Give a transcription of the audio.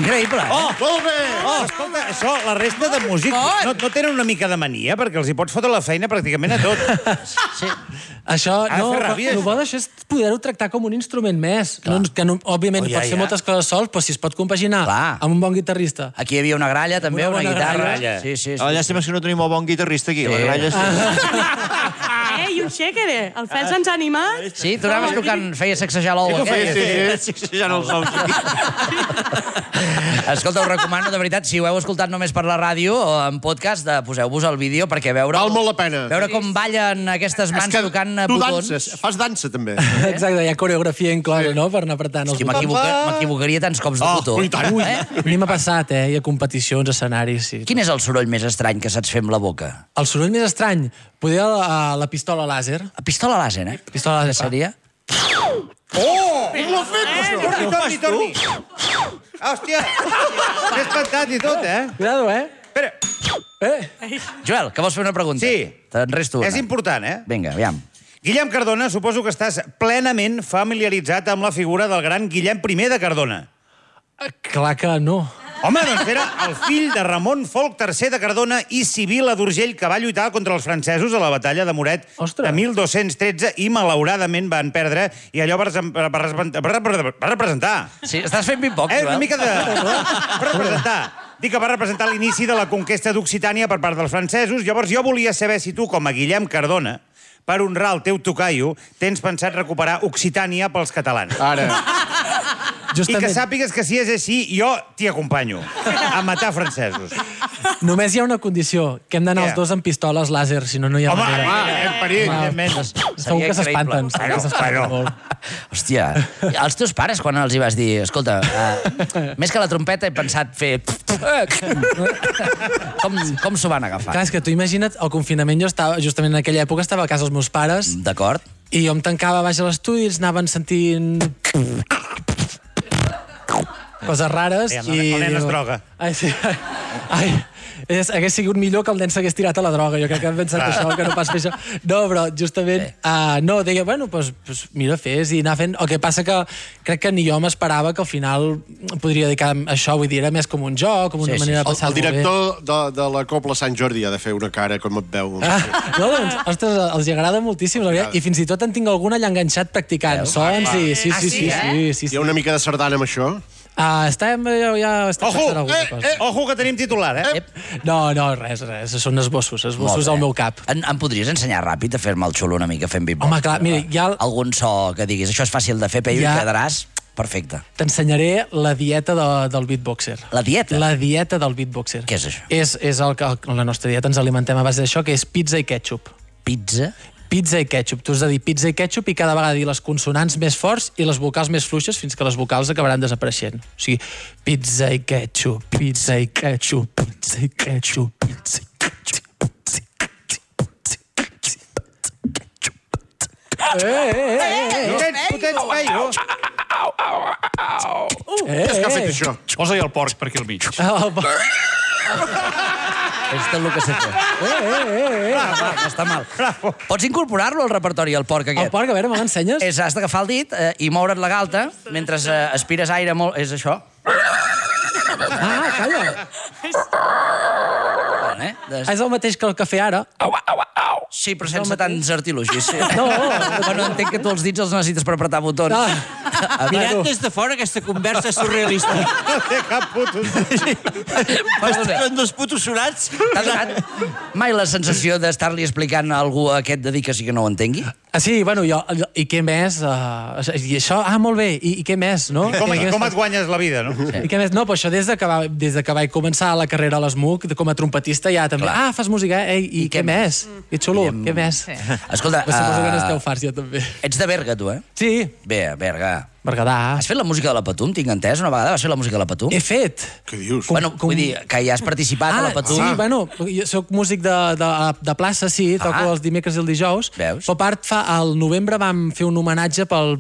increïble, Oh, molt bé! Escolta, això, la resta de músics no tenen una mica de mania, perquè els hi pots fotre la feina pràcticament a tot. Sí. Això, Ha de no, fer però ràbia, el bo això. d'això és poder-ho tractar com un instrument més. No, òbviament, Oh, ja, pots fer ja. moltes coses sols, però si es pot compaginar Clar. amb un bon guitarrista. Aquí hi havia una gralla, també, Una una bona guitarra. gralla. Sí, sí, La sí. llàstima és que no tenim el bon guitarrista aquí. La gralla I un xèquere. El Fels ens ha animat. Sí, tu anaves tocant, feia sacsejar l'ou aquest. Sí, ja no el sou. Escolta, us recomano, de veritat, si ho heu escoltat només per la ràdio o en podcast, poseu-vos el vídeo perquè veure... Val molt la pena. Veure com ballen aquestes mans tocant tu botons. danses, fas dansa, també. Exacte, hi ha coreografia inclosa, no?, per anar apretant els Hosti, botons. m'equivocaria tants cops de botó. i tant. A mi m'ha passat, i a competicions, escenaris, sí. Quin és el soroll més estrany que saps fer amb la boca? El soroll més estrany, poder la pistola làser. La pistola làser, eh? Pistola làser. Seria? Torni, torni. Hòstia, m'he espantat i tot, eh? Cuidado, Espera, Joel, que vols fer una pregunta? Sí. Te'n resto una. és important, eh? Vinga, aviam. Guillem Cardona, suposo que estàs plenament familiaritzat amb la figura del gran Guillem I de Cardona. Clar que no. Home, doncs era el fill de Ramon Folc III de Cardona i Sibila d'Urgell, que va lluitar contra els francesos a la batalla de Moret Ostres. de 1213 i malauradament van perdre, i allò va representar. Sí, estàs fent beatbox, Joel? Una mica de... Va representar. Dic que va representar l'inici de la conquesta d'Occitània per part dels francesos. Llavors jo volia saber si tu, com a Guillem Cardona, per honrar el teu tocaio, tens pensat recuperar Occitània pels catalans. Ara. I que sàpigues que si és així, jo t'hi acompanyo a matar francesos. Només hi ha una condició, que hem d'anar els dos amb pistoles làser, si no, no hi ha Home, manera. hem parit, evidentment. Segur que s'espanten. Bueno, bueno. Hòstia, els teus pares, quan els hi vas dir, escolta, més que la trompeta he pensat fer... Com s'ho van agafar? Clar, és que tu imagina't, al confinament jo estava, justament en aquella època, estava a casa dels meus pares, D'acord? i jo em tancava baix a l'estudi, ells anaven sentint... coses rares, El nen es droga. Ai, sí. Ai, hagués sigut millor que el nen s'hagués tirat a la droga. Jo crec que hem pensat això, que no pas fer això. No, però justament... no, deia, bueno, pues mira, fes i anar fent... El que passa que crec que ni jo m'esperava que al final podria dedicar a això. Vull dir, era més com un joc, com una manera de passar-ho El bé. director de la Copla Sant Jordi ha de fer una cara com et veu. No, doncs, ostres, els agrada moltíssim, la veritat. I fins i tot en tinc alguna allà enganxat practicant sons i... Sí. Hi ha una mica de sardana amb això? Estem ja... Ojo, que tenim titular, eh? No, res. Són esbossos al meu cap. Em podries ensenyar ràpid a fer-me el xulo una mica fent beatbox? Home, clar, mira, ja... Algun so que diguis, això és fàcil de fer, Peyu, i quedaràs perfecte. T'ensenyaré la dieta del beatboxer. La dieta? La dieta del beatboxer. Què és això? És el que la nostra dieta ens alimentem a base d'això, que és pizza i ketchup. Pizza? Pizza i ketchup. Tu has de dir pizza i ketchup i cada vegada dir les consonants més forts i les vocals més fluixes fins que les vocals acabaran desapareixent. O sigui, pizza i ketchup, pizza i ketchup, pizza i ketchup, pizza i ketchup, pizza i ketchup. Tu tens paio. Què és que ha fet això? Posa-hi el porc per aquí al mig. És tot el que sé fer. No està mal. Pots incorporar-lo al repertori, el porc El aquest? porc, a veure, me l'ensenyes? Has d'agafar el dit i moure't la galta mentre aspires aire molt... És això? Calla. És el mateix que el cafè ara. Sí, però sense tants artilugis. Sí. No. Bueno, entenc que tu els dits els necessites per apretar botons. Mirant des de fora, aquesta conversa és surrealista. No té cap puto. Són dos putos sonats. T'ha donat mai la sensació d'estar-li explicant a algú a què et dediques i que no ho entengui? Sí, bueno, i què més? I això, molt bé, i què més, no? Com et guanyes la vida, no? I què més? No, però això des de que vaig començar la carrera a l'ESMUC, com a trompetista, ja també... fas música, i què més? I xulo, què més? Escolta, Suposo que n'esteu farts, jo també. ets de Berga, tu, eh? Sí, Bé, Berga. Berguedà. Has fet la música de la Patum, tinc entès? Una vegada vas fer la música de la Patum? He fet. Què dius? Bueno, vull dir, que hi has participat a la Patum. Sí, bueno, jo soc músic de plaça, sí, toco els dimecres i el dijous. Veus? Però a part, al novembre vam fer un homenatge pel